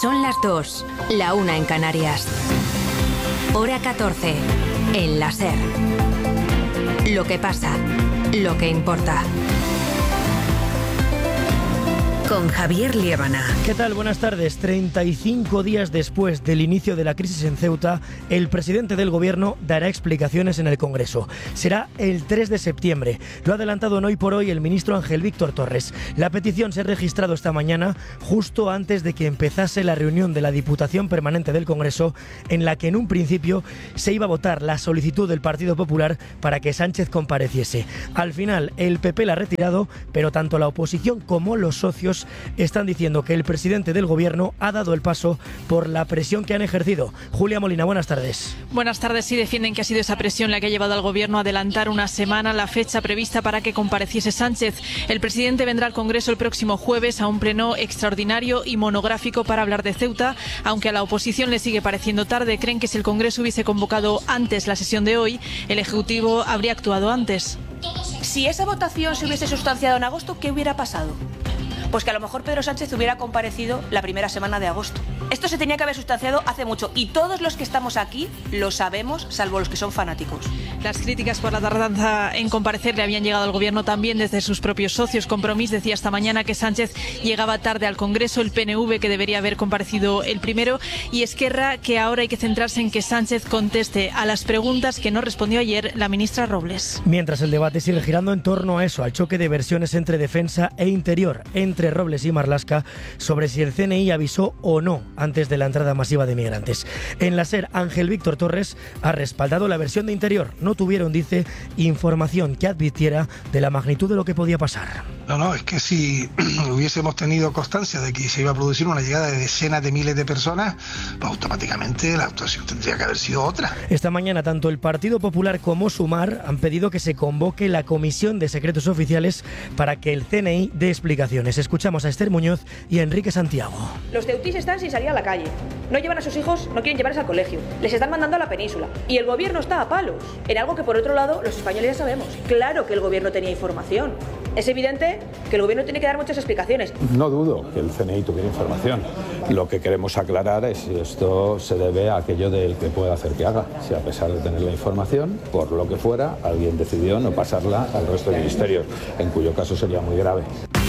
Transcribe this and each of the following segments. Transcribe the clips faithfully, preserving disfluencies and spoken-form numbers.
Son las dos, la una en Canarias. Hora catorce, en la SER. Lo que pasa, lo que importa. Con Javier Liébana. ¿Qué tal? Buenas tardes. treinta y cinco días después del inicio de la crisis en Ceuta, el presidente del gobierno dará explicaciones en el Congreso. Será el tres de septiembre. Lo ha adelantado en Hoy por Hoy el ministro Ángel Víctor Torres. La petición se ha registrado esta mañana, justo antes de que empezase la reunión de la Diputación Permanente del Congreso, en la que en un principio se iba a votar la solicitud del Partido Popular para que Sánchez compareciese. Al final, el P P la ha retirado, pero tanto la oposición como los socios están diciendo que el presidente del gobierno ha dado el paso por la presión que han ejercido. Julia Molina, buenas tardes. Buenas tardes. Sí, defienden que ha sido esa presión la que ha llevado al gobierno a adelantar una semana la fecha prevista para que compareciese Sánchez. El presidente vendrá al Congreso el próximo jueves a un pleno extraordinario y monográfico para hablar de Ceuta. Aunque a la oposición le sigue pareciendo tarde, creen que si el Congreso hubiese convocado antes la sesión de hoy, el Ejecutivo habría actuado antes. Si esa votación se hubiese sustanciado en agosto, ¿qué hubiera pasado? Pues que a lo mejor Pedro Sánchez hubiera comparecido la primera semana de agosto. Esto se tenía que haber sustanciado hace mucho y todos los que estamos aquí lo sabemos, salvo los que son fanáticos. Las críticas por la tardanza en comparecer le habían llegado al gobierno también desde sus propios socios. Compromís decía esta mañana que Sánchez llegaba tarde al Congreso, el P N V que debería haber comparecido el primero y Esquerra que ahora hay que centrarse en que Sánchez conteste a las preguntas que no respondió ayer la ministra Robles. Mientras el debate sigue girando en torno a eso, al choque de versiones entre defensa e interior, entre Robles y Marlaska, sobre si el C N I avisó o no antes de la entrada masiva de migrantes. En la SER, Ángel Víctor Torres ha respaldado la versión de Interior. No tuvieron, dice, información que advirtiera de la magnitud de lo que podía pasar. No, no, es que si hubiésemos tenido constancia de que se iba a producir una llegada de decenas de miles de personas, pues automáticamente la actuación tendría que haber sido otra. Esta mañana tanto el Partido Popular como Sumar han pedido que se convoque la Comisión de Secretos Oficiales para que el C N I dé explicaciones. Escuchamos a Esther Muñoz y a Enrique Santiago. Los ceutís están sin salir a la calle. No llevan a sus hijos, no quieren llevarles al colegio. Les están mandando a la península. Y el gobierno está a palos. En algo que por otro lado los españoles ya sabemos. Claro que el gobierno tenía información. Es evidente que el gobierno tiene que dar muchas explicaciones. No dudo que el C N I tuviera información. Lo que queremos aclarar es si esto se debe a aquello del que pueda hacer que haga. Si a pesar de tener la información, por lo que fuera, alguien decidió no pasarla al resto de ministerios, en cuyo caso sería muy grave.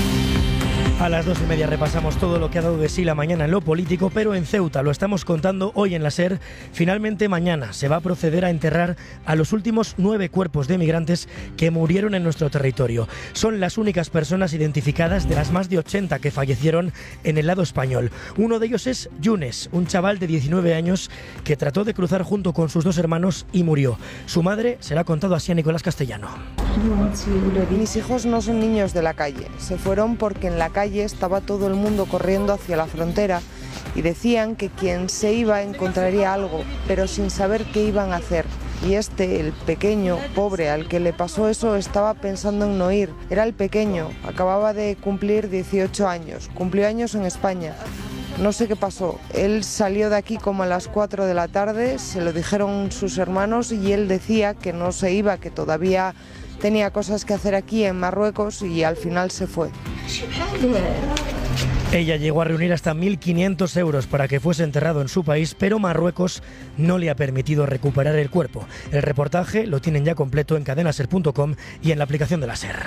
A las dos y media repasamos todo lo que ha dado de sí la mañana en lo político, pero en Ceuta, lo estamos contando hoy en la SER, finalmente mañana se va a proceder a enterrar a los últimos nueve cuerpos de migrantes que murieron en nuestro territorio. Son las únicas personas identificadas de las más de ochenta que fallecieron en el lado español. Uno de ellos es Yunes, un chaval de diecinueve años que trató de cruzar junto con sus dos hermanos y murió. Su madre se la ha contado así a Nicolás Castellano. Mis hijos no son niños de la calle, se fueron porque en la calle estaba todo el mundo corriendo hacia la frontera y decían que quien se iba encontraría algo, pero sin saber qué iban a hacer. Y este, el pequeño, pobre, al que le pasó eso, estaba pensando en no ir. Era el pequeño, acababa de cumplir dieciocho años, cumplió años en España. No sé qué pasó, él salió de aquí como a las cuatro de la tarde, se lo dijeron sus hermanos y él decía que no se iba, que todavía tenía cosas que hacer aquí en Marruecos y al final se fue. Ella llegó a reunir hasta mil quinientos euros para que fuese enterrado en su país, pero Marruecos no le ha permitido recuperar el cuerpo. El reportaje lo tienen ya completo en cadena ser punto com y en la aplicación de la SER.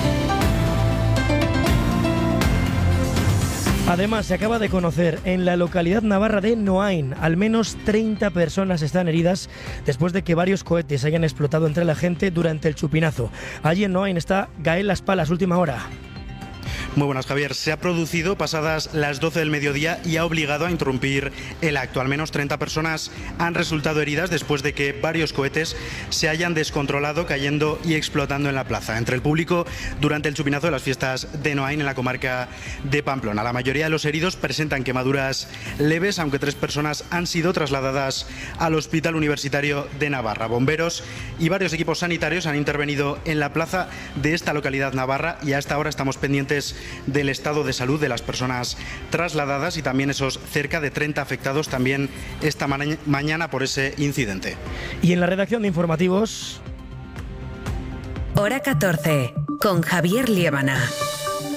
Además, se acaba de conocer en la localidad navarra de Noain, al menos treinta personas están heridas después de que varios cohetes hayan explotado entre la gente durante el chupinazo. Allí en Noain está Gael Las Palas, última hora. Muy buenas, Javier. Se ha producido pasadas las doce del mediodía y ha obligado a interrumpir el acto. Al menos treinta personas han resultado heridas después de que varios cohetes se hayan descontrolado, cayendo y explotando en la plaza, entre el público durante el chupinazo de las fiestas de Noain en la comarca de Pamplona. La mayoría de los heridos presentan quemaduras leves, aunque tres personas han sido trasladadas al Hospital Universitario de Navarra. Bomberos y varios equipos sanitarios han intervenido en la plaza de esta localidad navarra y hasta ahora estamos pendientes del estado de salud de las personas trasladadas y también esos cerca de treinta afectados también esta ma- mañana por ese incidente. Y en la redacción de informativos... Hora catorce, con Javier Liébana.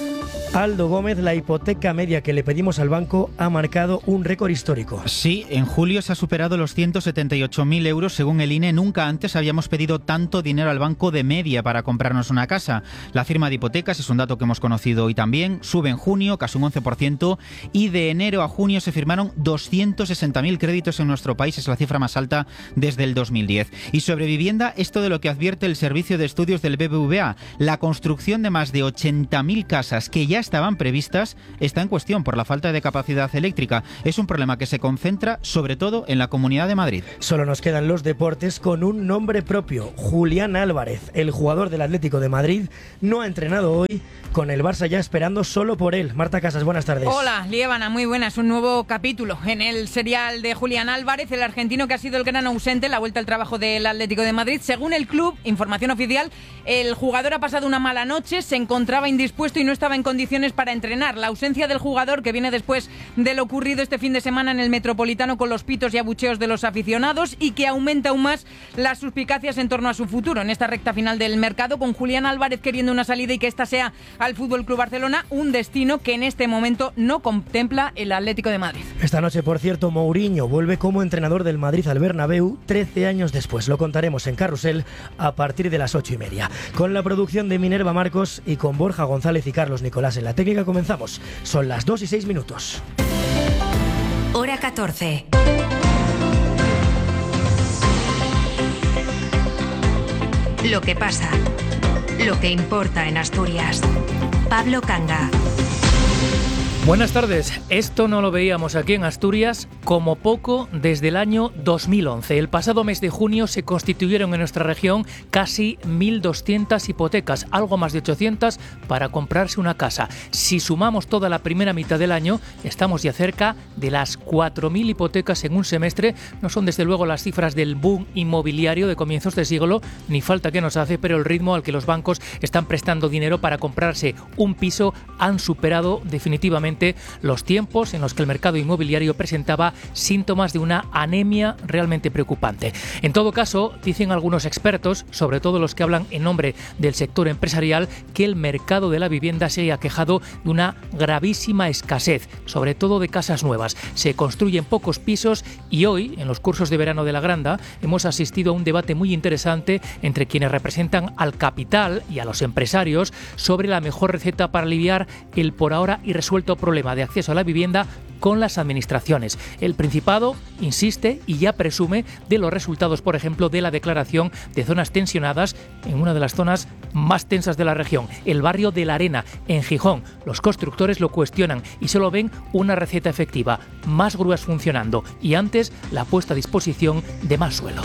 Aldo Gómez, la hipoteca media que le pedimos al banco ha marcado un récord histórico. Sí, en julio se ha superado los ciento setenta y ocho mil euros según el I N E. Nunca antes habíamos pedido tanto dinero al banco de media para comprarnos una casa. La firma de hipotecas es un dato que hemos conocido hoy también. Sube en junio casi un once por ciento y de enero a junio se firmaron doscientos sesenta mil créditos en nuestro país. Es la cifra más alta desde el dos mil diez. Y sobre vivienda, esto de lo que advierte el Servicio de Estudios del B B V A. La construcción de más de ochenta mil casas que ya estaban previstas está en cuestión por la falta de capacidad eléctrica. Es un problema que se concentra sobre todo en la Comunidad de Madrid. Solo nos quedan los deportes con un nombre propio. Julián Álvarez, el jugador del Atlético de Madrid, no ha entrenado hoy, con el Barça ya esperando solo por él. Marta Casas, buenas tardes. Hola, Liébana, muy buenas. Un nuevo capítulo en el serial de Julián Álvarez, el argentino que ha sido el gran ausente en la vuelta al trabajo del Atlético de Madrid. Según el club, información oficial, el jugador ha pasado una mala noche, se encontraba indispuesto y no estaba en condiciones para entrenar. La ausencia del jugador, que viene después de lo ocurrido este fin de semana en el Metropolitano con los pitos y abucheos de los aficionados, y que aumenta aún más las suspicacias en torno a su futuro en esta recta final del mercado, con Julián Álvarez queriendo una salida y que esta sea al F C Barcelona, un destino que en este momento no contempla el Atlético de Madrid. Esta noche, por cierto, Mourinho vuelve como entrenador del Madrid al Bernabéu trece años después. Lo contaremos en Carrusel a partir de las ocho y media. Con la producción de Minerva Marcos y con Borja González y Carlos Nicolás en la técnica comenzamos. Son las dos y seis minutos. Hora catorce. Lo que pasa, lo que importa en Asturias. Pablo Canga. Buenas tardes. Esto no lo veíamos aquí en Asturias como poco desde el año dos mil once. El pasado mes de junio se constituyeron en nuestra región casi mil doscientas hipotecas, algo más de ochocientas para comprarse una casa. Si sumamos toda la primera mitad del año, estamos ya cerca de las cuatro mil hipotecas en un semestre. No son desde luego las cifras del boom inmobiliario de comienzos de siglo, ni falta que nos hace, pero el ritmo al que los bancos están prestando dinero para comprarse un piso han superado definitivamente los tiempos en los que el mercado inmobiliario presentaba síntomas de una anemia realmente preocupante. En todo caso, dicen algunos expertos, sobre todo los que hablan en nombre del sector empresarial, que el mercado de la vivienda se ha quejado de una gravísima escasez, sobre todo de casas nuevas. Se construyen pocos pisos y hoy, en los cursos de verano de la Granda, hemos asistido a un debate muy interesante entre quienes representan al capital y a los empresarios sobre la mejor receta para aliviar el por ahora irresuelto problema de acceso a la vivienda con las administraciones. El Principado insiste y ya presume de los resultados, por ejemplo, de la declaración de zonas tensionadas en una de las zonas más tensas de la región, el barrio de La Arena, en Gijón. Los constructores lo cuestionan y solo ven una receta efectiva, más grúas funcionando y antes la puesta a disposición de más suelo.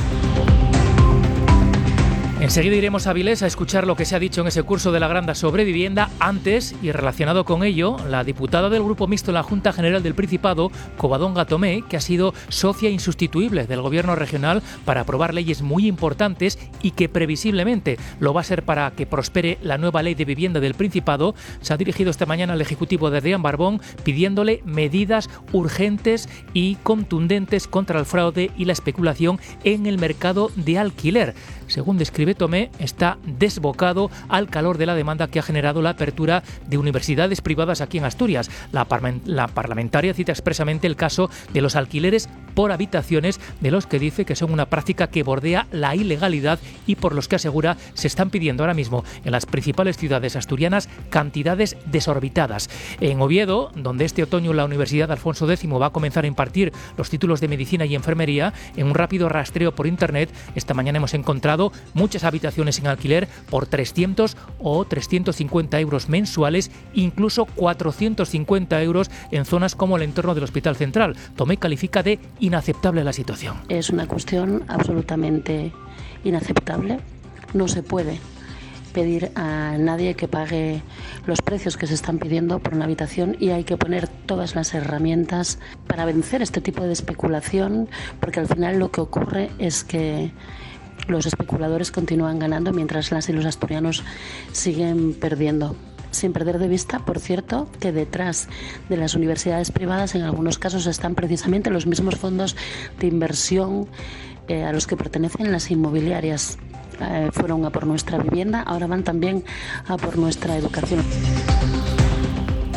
Enseguida iremos a Avilés a escuchar lo que se ha dicho en ese curso de la Granda sobre vivienda. Antes, y relacionado con ello, la diputada del Grupo Mixto en la Junta General del Principado, Covadonga Tomé, que ha sido socia insustituible del Gobierno regional para aprobar leyes muy importantes y que previsiblemente lo va a ser para que prospere la nueva ley de vivienda del Principado, se ha dirigido esta mañana al Ejecutivo de Adrián Barbón pidiéndole medidas urgentes y contundentes contra el fraude y la especulación en el mercado de alquiler. Según describe Tomé, está desbocado al calor de la demanda que ha generado la apertura de universidades privadas aquí en Asturias. La, par- la parlamentaria cita expresamente el caso de los alquileres por habitaciones, de los que dice que son una práctica que bordea la ilegalidad y por los que asegura se están pidiendo ahora mismo en las principales ciudades asturianas cantidades desorbitadas. En Oviedo, donde este otoño la Universidad Alfonso X va a comenzar a impartir los títulos de medicina y enfermería, en un rápido rastreo por internet, esta mañana hemos encontrado muchas habitaciones en alquiler por trescientos o trescientos cincuenta euros mensuales, incluso cuatrocientos cincuenta euros en zonas como el entorno del Hospital Central. Tomé califica de inaceptable la situación. Es una cuestión absolutamente inaceptable. No se puede pedir a nadie que pague los precios que se están pidiendo por una habitación y hay que poner todas las herramientas para vencer este tipo de especulación, porque al final lo que ocurre es que los especuladores continúan ganando mientras las y los asturianos siguen perdiendo. Sin perder de vista, por cierto, que detrás de las universidades privadas en algunos casos están precisamente los mismos fondos de inversión eh, a los que pertenecen las inmobiliarias. Eh, fueron a por nuestra vivienda, ahora van también a por nuestra educación.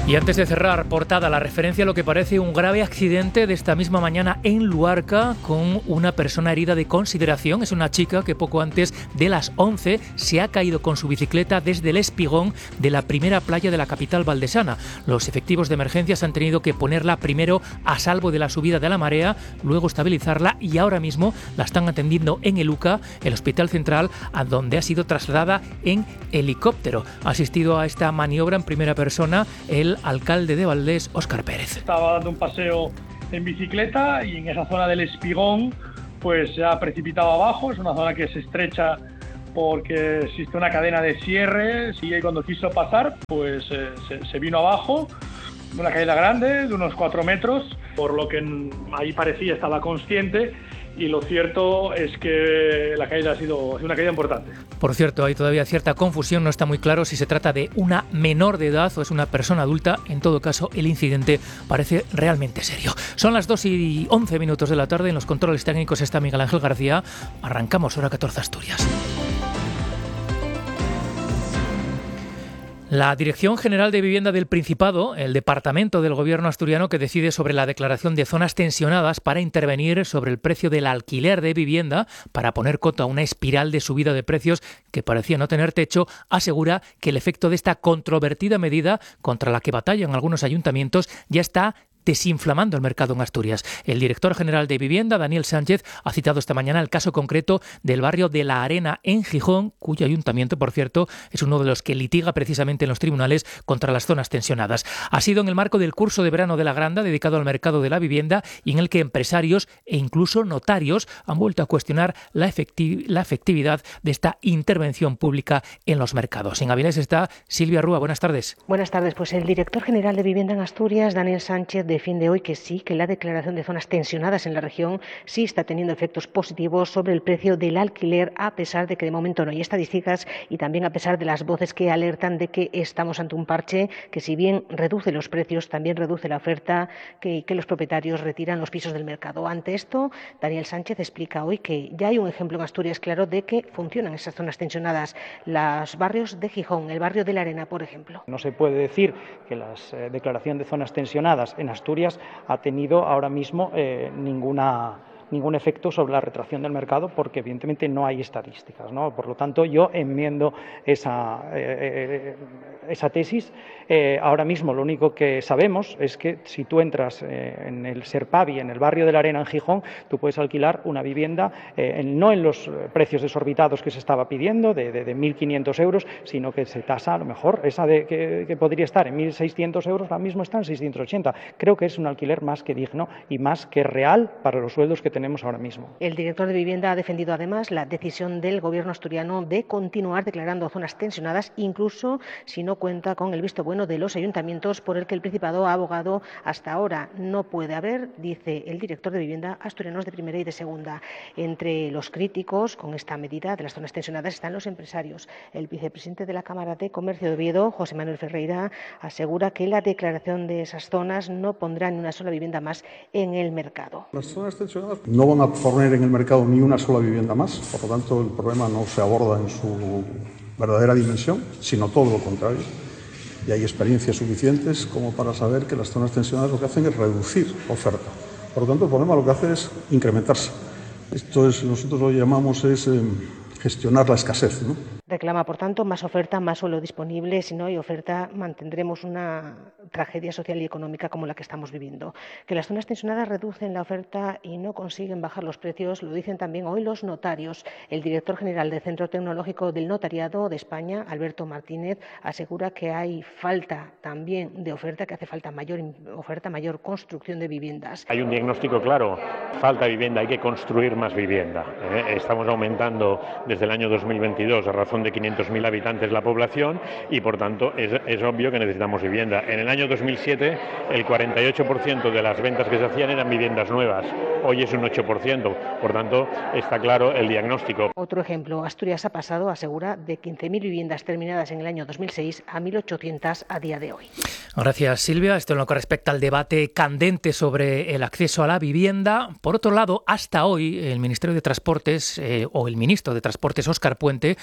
Y antes de cerrar, portada, la referencia a lo que parece un grave accidente de esta misma mañana en Luarca con una persona herida de consideración. Es una chica que poco antes de las once se ha caído con su bicicleta desde el espigón de la primera playa de la capital valdesana. Los efectivos de emergencias han tenido que ponerla primero a salvo de la subida de la marea, luego estabilizarla y ahora mismo la están atendiendo en el U C A, el Hospital Central, a donde ha sido trasladada en helicóptero. Ha asistido a esta maniobra en primera persona el alcalde de Valdés, Óscar Pérez. Estaba dando un paseo en bicicleta y en esa zona del espigón pues se ha precipitado abajo. Es una zona que se estrecha porque existe una cadena de cierres y cuando quiso pasar pues eh, se, se vino abajo. Una caída grande de unos cuatro metros, por lo que ahí parecía estaba consciente. Y lo cierto es que la caída ha sido una caída importante. Por cierto, hay todavía cierta confusión, no está muy claro si se trata de una menor de edad o es una persona adulta. En todo caso, el incidente parece realmente serio. Son las dos y once minutos de la tarde, en los controles técnicos está Miguel Ángel García. Arrancamos hora catorce Asturias. La Dirección General de Vivienda del Principado, el departamento del gobierno asturiano que decide sobre la declaración de zonas tensionadas para intervenir sobre el precio del alquiler de vivienda, para poner coto a una espiral de subida de precios que parecía no tener techo, asegura que el efecto de esta controvertida medida, contra la que batallan algunos ayuntamientos, ya está desinflamando el mercado en Asturias. El director general de Vivienda, Daniel Sánchez, ha citado esta mañana el caso concreto del barrio de La Arena en Gijón, cuyo ayuntamiento, por cierto, es uno de los que litiga precisamente en los tribunales contra las zonas tensionadas. Ha sido en el marco del curso de verano de la Granda, dedicado al mercado de la vivienda, y en el que empresarios e incluso notarios han vuelto a cuestionar la, efecti- la efectividad de esta intervención pública en los mercados. En Avilés está Silvia Rúa. Buenas tardes. Buenas tardes. Pues el director general de Vivienda en Asturias, Daniel Sánchez, defiende hoy que sí, que la declaración de zonas tensionadas en la región sí está teniendo efectos positivos sobre el precio del alquiler, a pesar de que de momento no hay estadísticas y también a pesar de las voces que alertan de que estamos ante un parche que, si bien reduce los precios, también reduce la oferta, que, que los propietarios retiran los pisos del mercado. Ante esto, Daniel Sánchez explica hoy que ya hay un ejemplo en Asturias claro de que funcionan esas zonas tensionadas, los barrios de Gijón, el barrio de La Arena, por ejemplo. No se puede decir que la eh, declaración de zonas tensionadas en Asturias Asturias ha tenido ahora mismo eh, ninguna ningún efecto sobre la retracción del mercado porque evidentemente no hay estadísticas, ¿no? Por lo tanto, yo enmiendo esa, eh, esa tesis. Eh, ahora mismo lo único que sabemos es que si tú entras eh, en el Serpavi, en el barrio de La Arena en Gijón, tú puedes alquilar una vivienda eh, en, no en los precios desorbitados que se estaba pidiendo de, de, de mil quinientos euros, sino que se tasa a lo mejor esa de que, que podría estar en mil seiscientos euros, ahora mismo está en seiscientos ochenta. Creo que es un alquiler más que digno y más que real para los sueldos que tenemos ahora mismo. El director de Vivienda ha defendido además la decisión del gobierno asturiano de continuar declarando zonas tensionadas, incluso si no cuenta con el visto bueno de los ayuntamientos, por el que el Principado ha abogado hasta ahora. No puede haber, dice el director de Vivienda, asturianos de primera y de segunda. Entre los críticos con esta medida de las zonas tensionadas están los empresarios. El vicepresidente de la Cámara de Comercio de Oviedo, José Manuel Ferreira, asegura que la declaración de esas zonas no pondrá ni una sola vivienda más en el mercado. Las zonas tensionadas no van a poner en el mercado ni una sola vivienda más, por lo tanto el problema no se aborda en su verdadera dimensión, sino todo lo contrario. Y hay experiencias suficientes como para saber que las zonas tensionadas lo que hacen es reducir oferta. Por lo tanto, el problema lo que hace es incrementarse. Esto es, nosotros lo llamamos es eh, gestionar la escasez, ¿no? Reclama, por tanto, más oferta, más suelo disponible. Si no hay oferta, mantendremos una tragedia social y económica como la que estamos viviendo. Que las zonas tensionadas reducen la oferta y no consiguen bajar los precios, lo dicen también hoy los notarios. El director general del Centro Tecnológico del Notariado de España, Alberto Martínez, asegura que hay falta también de oferta, que hace falta mayor oferta, mayor construcción de viviendas. Hay un diagnóstico claro, falta vivienda, hay que construir más vivienda. ¿eh? Estamos aumentando desde el año dos mil veintidós a razón de quinientos mil habitantes la población y por tanto es, es obvio que necesitamos vivienda. En el año dos mil siete el cuarenta y ocho por ciento de las ventas que se hacían eran viviendas nuevas, hoy es un ocho por ciento, por tanto está claro el diagnóstico. Otro ejemplo, Asturias ha pasado, asegura, de quince mil viviendas terminadas en el año dos mil seis a mil ochocientas a día de hoy. Gracias, Silvia. Esto en lo que respecta al debate candente sobre el acceso a la vivienda. Por otro lado, hasta hoy el Ministerio de Transportes eh, o el ministro de Transportes, Óscar Puente, había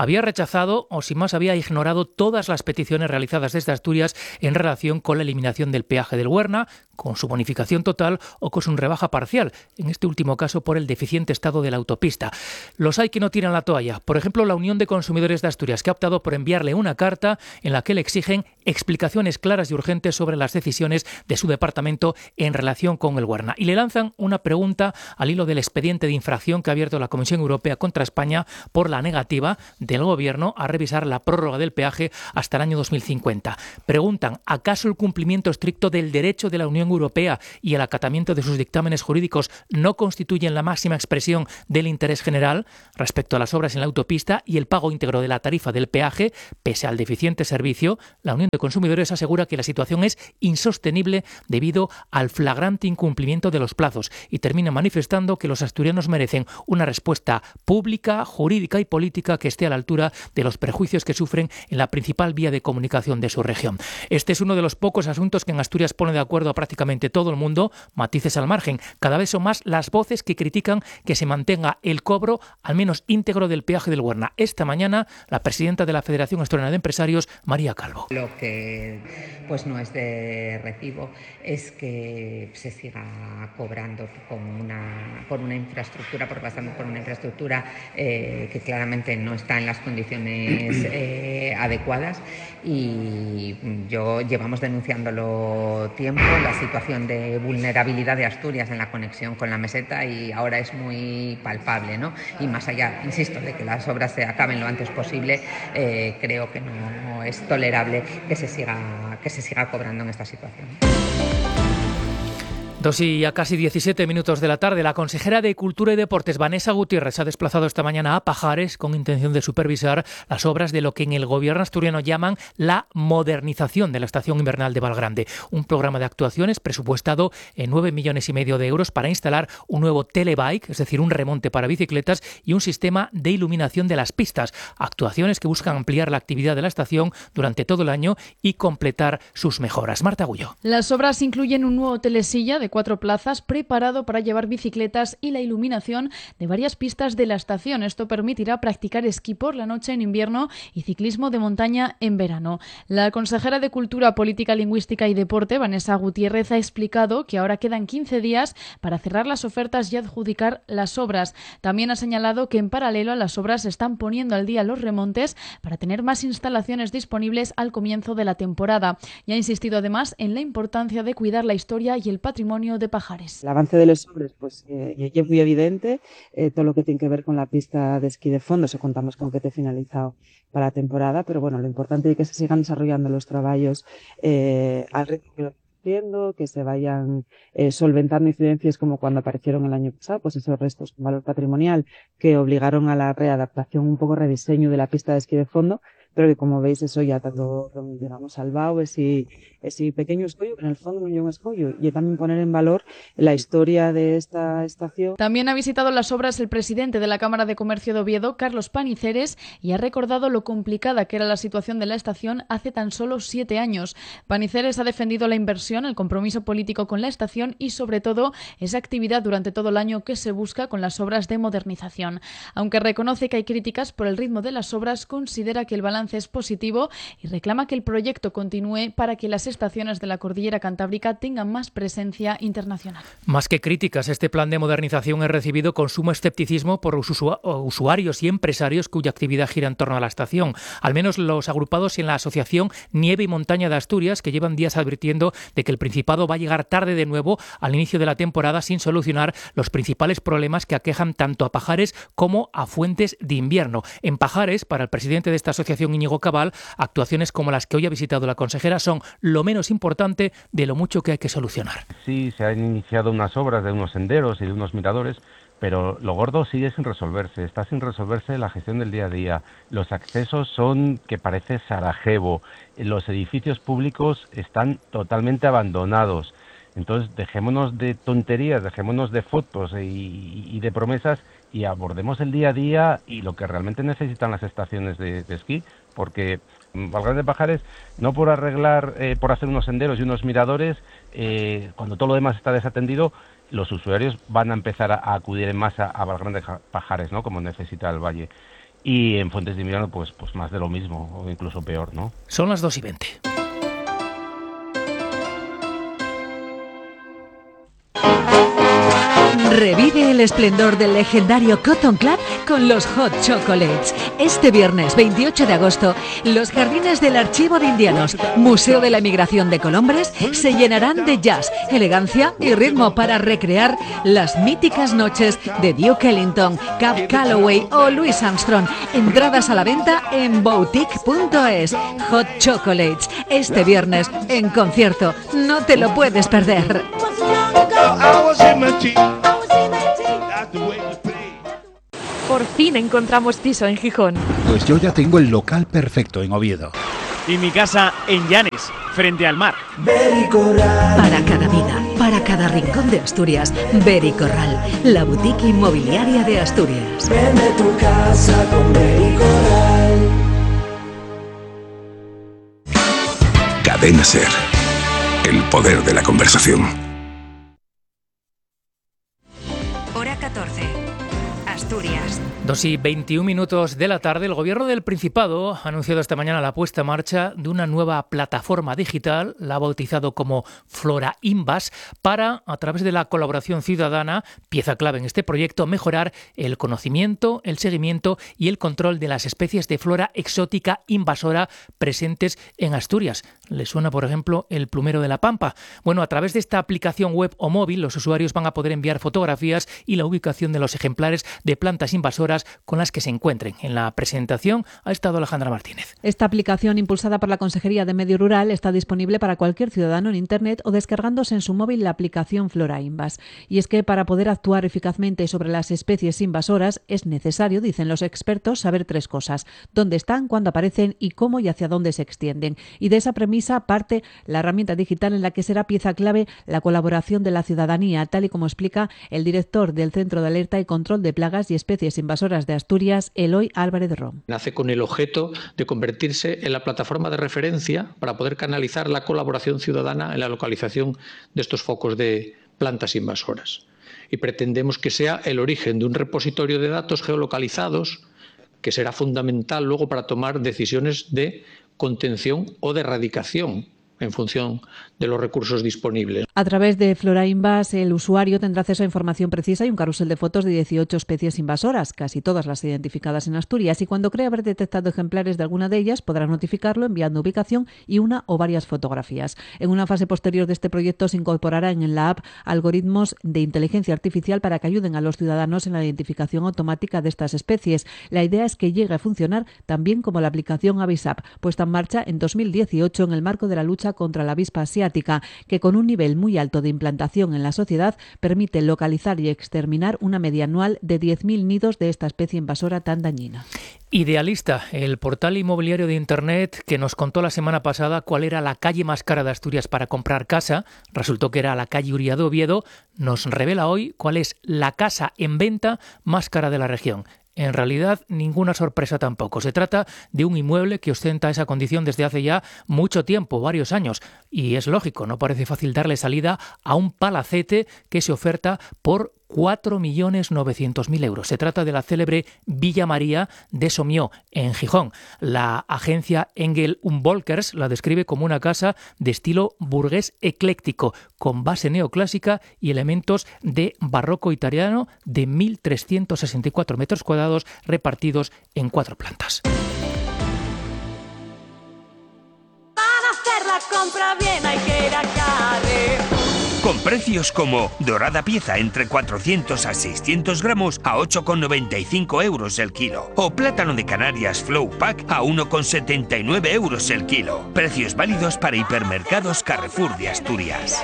había rechazado o sin más había ignorado todas las peticiones realizadas desde Asturias en relación con la eliminación del peaje del Huerna, con su bonificación total o con su rebaja parcial, en este último caso por el deficiente estado de la autopista. Los hay que no tiran la toalla. Por ejemplo, la Unión de Consumidores de Asturias, que ha optado por enviarle una carta en la que le exigen explicaciones claras y urgentes sobre las decisiones de su departamento en relación con el Huerna. Y le lanzan una pregunta al hilo del expediente de infracción que ha abierto la Comisión Europea contra España por la negativa del Gobierno a revisar la prórroga del peaje hasta el año dos mil cincuenta. Preguntan, ¿acaso el cumplimiento estricto del derecho de la Unión Europea y el acatamiento de sus dictámenes jurídicos no constituyen la máxima expresión del interés general respecto a las obras en la autopista y el pago íntegro de la tarifa del peaje? Pese al deficiente servicio, la Unión de Consumidores asegura que la situación es insostenible debido al flagrante incumplimiento de los plazos y termina manifestando que los asturianos merecen una respuesta pública, jurídica y política que esté a la altura de los perjuicios que sufren en la principal vía de comunicación de su región. Este es uno de los pocos asuntos que en Asturias pone de acuerdo a prácticamente todo el mundo, matices al margen. Cada vez son más las voces que critican que se mantenga el cobro al menos íntegro del peaje del Huerna. Esta mañana, la presidenta de la Federación Asturiana de Empresarios, María Calvo. Lo que pues no es de recibo es que se siga cobrando con una, por una infraestructura, por pasando por una infraestructura eh, que claramente no está en las condiciones eh, adecuadas, y yo llevamos denunciándolo tiempo, la situación de vulnerabilidad de Asturias en la conexión con la meseta, y ahora es muy palpable, ¿no? Y más allá, insisto, de que las obras se acaben lo antes posible, eh, creo que no es tolerable que se siga, que se siga cobrando en esta situación. Dos y a casi diecisiete minutos de la tarde, la consejera de Cultura y Deportes, Vanessa Gutiérrez, se ha desplazado esta mañana a Pajares con intención de supervisar las obras de lo que en el gobierno asturiano llaman la modernización de la estación invernal de Valgrande. Un programa de actuaciones presupuestado en nueve millones y medio de euros para instalar un nuevo telebike, es decir, un remonte para bicicletas y un sistema de iluminación de las pistas. Actuaciones que buscan ampliar la actividad de la estación durante todo el año y completar sus mejoras. Marta Agullo. Las obras incluyen un nuevo telesilla de cuatro plazas preparado para llevar bicicletas y la iluminación de varias pistas de la estación. Esto permitirá practicar esquí por la noche en invierno y ciclismo de montaña en verano. La consejera de Cultura, Política Lingüística y Deporte, Vanessa Gutiérrez, ha explicado que ahora quedan quince días para cerrar las ofertas y adjudicar las obras. También ha señalado que en paralelo a las obras se están poniendo al día los remontes para tener más instalaciones disponibles al comienzo de la temporada. Y ha insistido además en la importancia de cuidar la historia y el patrimonio de Pajares. El avance de las obras pues, eh, es muy evidente, eh, todo lo que tiene que ver con la pista de esquí de fondo, se contamos con que esté finalizado para la temporada, pero bueno, lo importante es que se sigan desarrollando los trabajos eh, al ritmo que lo haciendo, que se vayan eh, solventando incidencias como cuando aparecieron el año pasado, pues esos restos con valor patrimonial que obligaron a la readaptación, un poco rediseño de la pista de esquí de fondo, pero que como veis eso ya está todo, digamos, salvado, ese, ese pequeño escollo, que en el fondo no es un escollo, y también poner en valor la historia de esta estación. También ha visitado las obras el presidente de la Cámara de Comercio de Oviedo, Carlos Paniceres, y ha recordado lo complicada que era la situación de la estación hace tan solo siete años. Paniceres ha defendido la inversión, el compromiso político con la estación y, sobre todo, esa actividad durante todo el año que se busca con las obras de modernización. Aunque reconoce que hay críticas por el ritmo de las obras, considera que el balance es positivo y reclama que el proyecto continúe para que las estaciones de la Cordillera Cantábrica tengan más presencia internacional. Más que críticas, este plan de modernización es recibido con sumo escepticismo por los usuarios y empresarios cuya actividad gira en torno a la estación. Al menos los agrupados en la asociación Nieve y Montaña de Asturias, que llevan días advirtiendo de que el Principado va a llegar tarde de nuevo al inicio de la temporada sin solucionar los principales problemas que aquejan tanto a Pajares como a Fuentes de Invierno. En Pajares, para el presidente de esta asociación, Íñigo Cabal, actuaciones como las que hoy ha visitado la consejera son lo menos importante de lo mucho que hay que solucionar. Sí, se han iniciado unas obras de unos senderos y de unos miradores, pero lo gordo sigue sin resolverse. Está sin resolverse la gestión del día a día. Los accesos son que parece Sarajevo. Los edificios públicos están totalmente abandonados. Entonces, dejémonos de tonterías, dejémonos de fotos y, y de promesas y abordemos el día a día y lo que realmente necesitan las estaciones de, de esquí, porque Valgrande de Pajares, no por arreglar, eh, por hacer unos senderos y unos miradores, eh, cuando todo lo demás está desatendido, los usuarios van a empezar a, a acudir en masa a Valgrande de Pajares, ¿no? Como necesita el valle. y en Fuentes de Invierno pues, pues más de lo mismo, o incluso peor, ¿no? Son las dos y veinte. Revive el esplendor del legendario Cotton Club con los Hot Chocolates. Este viernes veintiocho de agosto, los jardines del Archivo de Indianos, Museo de la Emigración de Colombres, se llenarán de jazz, elegancia y ritmo para recrear las míticas noches de Duke Ellington, Cab Calloway o Louis Armstrong. Entradas a la venta en boutique punto es. Hot Chocolates, este viernes en concierto. No te lo puedes perder. Por fin encontramos piso en Gijón. Pues yo ya tengo el local perfecto en Oviedo. Y mi casa en Llanes, frente al mar. Para cada vida, para cada rincón de Asturias, Bericorral, la boutique inmobiliaria de Asturias. Vende tu casa con Bericorral. Cadena SER. El poder de la conversación. Hora catorce. Asturias. Dos y veintiún minutos de la tarde, el Gobierno del Principado ha anunciado esta mañana la puesta en marcha de una nueva plataforma digital, la ha bautizado como Flora Invas, para, a través de la colaboración ciudadana, pieza clave en este proyecto, mejorar el conocimiento, el seguimiento y el control de las especies de flora exótica invasora presentes en Asturias. ¿Le suena, por ejemplo, el plumero de la Pampa? Bueno, a través de esta aplicación web o móvil, los usuarios van a poder enviar fotografías y la ubicación de los ejemplares de plantas invasoras con las que se encuentren. En la presentación ha estado Alejandra Martínez. Esta aplicación, impulsada por la Consejería de Medio Rural, está disponible para cualquier ciudadano en Internet o descargándose en su móvil la aplicación Flora Invas. Y es que para poder actuar eficazmente sobre las especies invasoras es necesario, dicen los expertos, saber tres cosas: dónde están, cuándo aparecen y cómo y hacia dónde se extienden. Y de esa premisa parte la herramienta digital en la que será pieza clave la colaboración de la ciudadanía, tal y como explica el director del Centro de Alerta y Control de Plagas y Especies Invasoras de Asturias, Eloy Álvarez Rom. Nace con el objeto de convertirse en la plataforma de referencia para poder canalizar la colaboración ciudadana en la localización de estos focos de plantas invasoras. Y pretendemos que sea el origen de un repositorio de datos geolocalizados que será fundamental luego para tomar decisiones de contención o de erradicación en función de los recursos disponibles. A través de Flora Invas, el usuario tendrá acceso a información precisa y un carrusel de fotos de dieciocho especies invasoras, casi todas las identificadas en Asturias, y cuando cree haber detectado ejemplares de alguna de ellas, podrá notificarlo enviando ubicación y una o varias fotografías. En una fase posterior de este proyecto se incorporarán en la app algoritmos de inteligencia artificial para que ayuden a los ciudadanos en la identificación automática de estas especies. La idea es que llegue a funcionar también como la aplicación Avisap, puesta en marcha en dos mil dieciocho en el marco de la lucha contra la avispa asiática, que con un nivel muy alto de implantación en la sociedad permite localizar y exterminar una media anual de diez mil nidos de esta especie invasora tan dañina. Idealista, el portal inmobiliario de Internet que nos contó la semana pasada cuál era la calle más cara de Asturias para comprar casa, resultó que era la calle Uría de Oviedo, nos revela hoy cuál es la casa en venta más cara de la región. En realidad, ninguna sorpresa tampoco. Se trata de un inmueble que ostenta esa condición desde hace ya mucho tiempo, varios años. Y es lógico, no parece fácil darle salida a un palacete que se oferta por cuatro millones novecientos mil euros. Se trata de la célebre Villa María de Somió, en Gijón. La agencia Engel und Volkers la describe como una casa de estilo burgués ecléctico, con base neoclásica y elementos de barroco italiano de mil trescientos sesenta y cuatro metros cuadrados repartidos en cuatro plantas. Para hacer la compra bien hay que ir a Carrefour. Con precios como dorada pieza entre cuatrocientos a seiscientos gramos a ocho con noventa y cinco euros el kilo. O plátano de Canarias Flow Pack a uno con setenta y nueve euros el kilo. Precios válidos para hipermercados Carrefour de Asturias.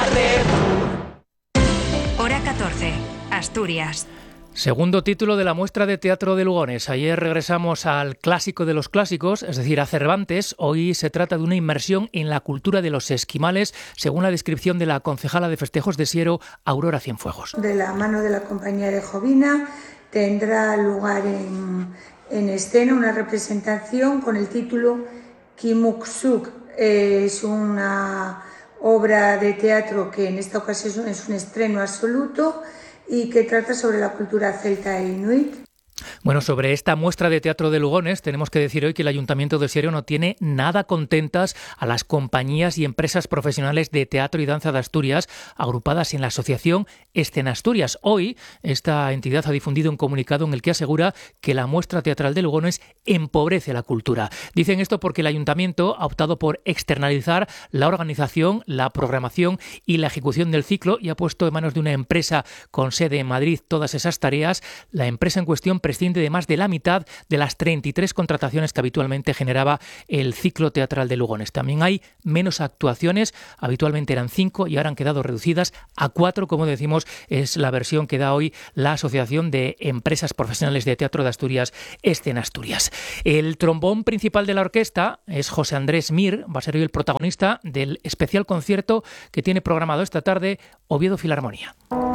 Hora catorce. Asturias. Segundo título de la muestra de teatro de Lugones. Ayer regresamos al clásico de los clásicos, es decir, a Cervantes. Hoy se trata de una inmersión en la cultura de los esquimales, según la descripción de la concejala de festejos de Siero, Aurora Cienfuegos. De la mano de la compañía de Jovina tendrá lugar en, en escena una representación con el título Kimuksuk. Es una obra de teatro que en esta ocasión es un estreno absoluto y que trata sobre la cultura celta e inuit. Bueno, sobre esta muestra de teatro de Lugones tenemos que decir hoy que el Ayuntamiento de Siero no tiene nada contentas a las compañías y empresas profesionales de teatro y danza de Asturias agrupadas en la asociación Escena Asturias. Hoy esta entidad ha difundido un comunicado en el que asegura que la muestra teatral de Lugones empobrece la cultura. Dicen esto porque el Ayuntamiento ha optado por externalizar la organización, la programación y la ejecución del ciclo y ha puesto en manos de una empresa con sede en Madrid todas esas tareas. La empresa en cuestión prescinde de más de la mitad de las treinta y tres contrataciones que habitualmente generaba el ciclo teatral de Lugones. También hay menos actuaciones, habitualmente eran cinco y ahora han quedado reducidas a cuatro, como decimos, es la versión que da hoy la Asociación de Empresas Profesionales de Teatro de Asturias, Escena Asturias. El trombón principal de la orquesta es José Andrés Mir, va a ser hoy el protagonista del especial concierto que tiene programado esta tarde Oviedo Filarmonía.